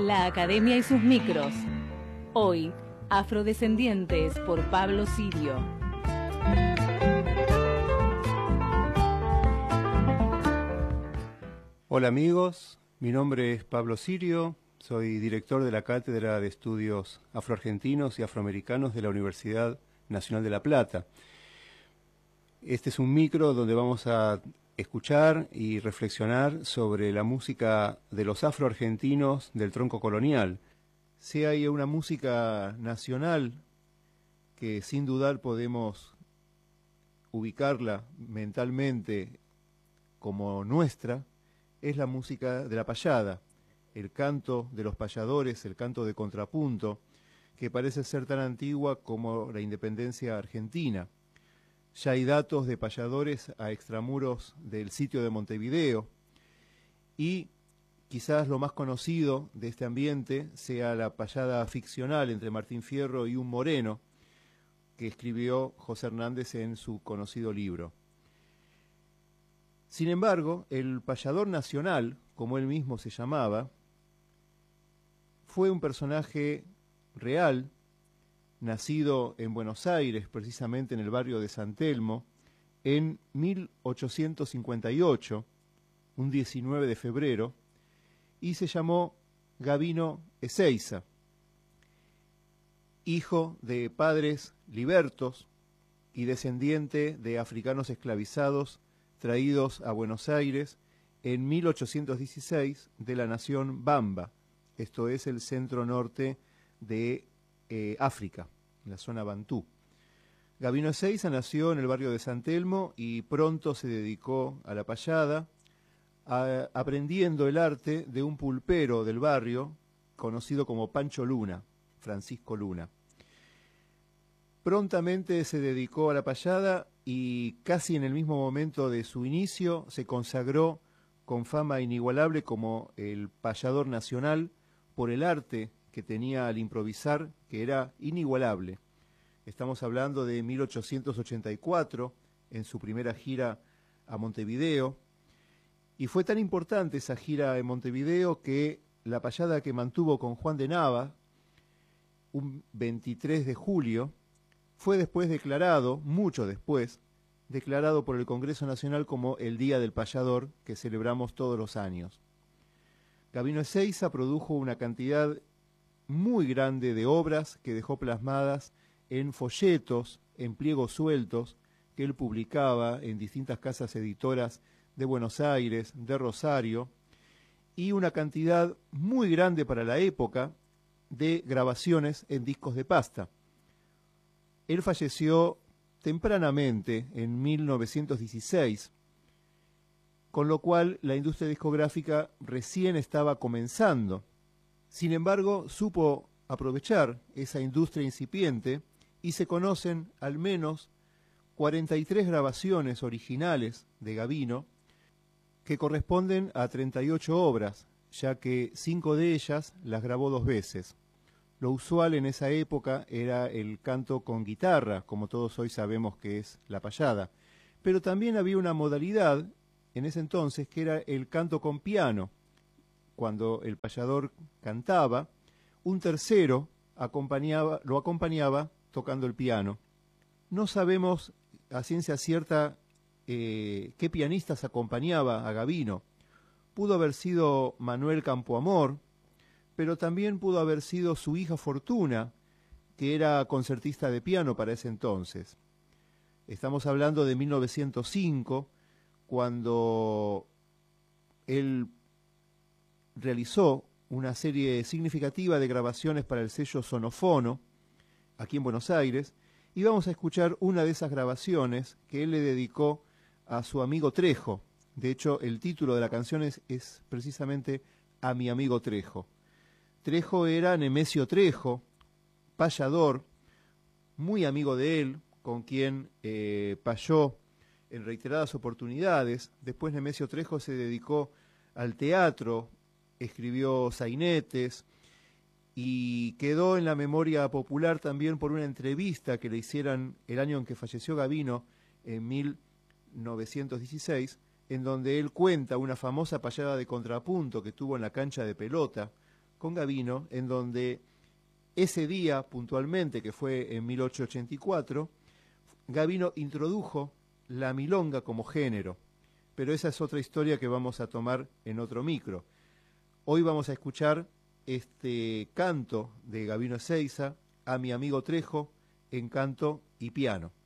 La Academia y sus micros. Hoy, Afrodescendientes por Pablo Sirio. Hola amigos, mi nombre es Pablo Sirio, soy director de la Cátedra de Estudios Afroargentinos y Afroamericanos de la Universidad Nacional de La Plata. Este es un micro donde vamos a escuchar y reflexionar sobre la música de los afroargentinos del tronco colonial. Si hay una música nacional que sin dudar podemos ubicarla mentalmente como nuestra, es la música de la payada, el canto de los payadores, el canto de contrapunto, que parece ser tan antigua como la independencia argentina. Ya hay datos de payadores a extramuros del sitio de Montevideo, y quizás lo más conocido de este ambiente sea la payada ficcional entre Martín Fierro y un moreno, que escribió José Hernández en su conocido libro. Sin embargo, el payador nacional, como él mismo se llamaba, fue un personaje real, nacido en Buenos Aires, precisamente en el barrio de San Telmo, en 1858, un 19 de febrero, y se llamó Gabino Ezeiza, hijo de padres libertos y descendiente de africanos esclavizados traídos a Buenos Aires en 1816 de la nación Bamba, esto es el centro norte de África, la zona Bantú. Gabino Ezeiza nació en el barrio de San Telmo y pronto se dedicó a la payada, aprendiendo el arte de un pulpero del barrio conocido como Pancho Luna, Francisco Luna. Prontamente se dedicó a la payada y casi en el mismo momento de su inicio se consagró con fama inigualable como el payador nacional por el arte que tenía al improvisar, que era inigualable. Estamos hablando de 1884, en su primera gira a Montevideo, y fue tan importante esa gira en Montevideo que la payada que mantuvo con Juan de Nava, un 23 de julio, fue después declarado, mucho después, declarado por el Congreso Nacional como el Día del Payador, que celebramos todos los años. Gabino Ezeiza produjo una cantidad muy grande de obras que dejó plasmadas en folletos, en pliegos sueltos, que él publicaba en distintas casas editoras de Buenos Aires, de Rosario, y una cantidad muy grande para la época de grabaciones en discos de pasta. Él falleció tempranamente, en 1916, con lo cual la industria discográfica recién estaba comenzando. Sin embargo, supo aprovechar esa industria incipiente y se conocen al menos 43 grabaciones originales de Gabino que corresponden a 38 obras, ya que 5 de ellas las grabó 2 veces. Lo usual en esa época era el canto con guitarra, como todos hoy sabemos que es la payada. Pero también había una modalidad en ese entonces que era el canto con piano. Cuando el payador cantaba, un tercero lo acompañaba tocando el piano. No sabemos a ciencia cierta qué pianistas acompañaba a Gabino. Pudo haber sido Manuel Campoamor, pero también pudo haber sido su hija Fortuna, que era concertista de piano para ese entonces. Estamos hablando de 1905, cuando él realizó una serie significativa de grabaciones para el sello Sonofono, aquí en Buenos Aires, y vamos a escuchar una de esas grabaciones que él le dedicó a su amigo Trejo. De hecho, el título de la canción es precisamente A mi amigo Trejo. Trejo era Nemesio Trejo, payador, muy amigo de él, con quien payó en reiteradas oportunidades. Después Nemesio Trejo se dedicó al teatro, escribió sainetes y quedó en la memoria popular también por una entrevista que le hicieran el año en que falleció Gabino, en 1916, en donde él cuenta una famosa payada de contrapunto que tuvo en la cancha de pelota con Gavino, en donde ese día puntualmente, que fue en 1884, Gavino introdujo la milonga como género, pero esa es otra historia que vamos a tomar en otro micro. Hoy vamos a escuchar este canto de Gavino Ezeiza, A mi amigo Trejo, en canto y piano.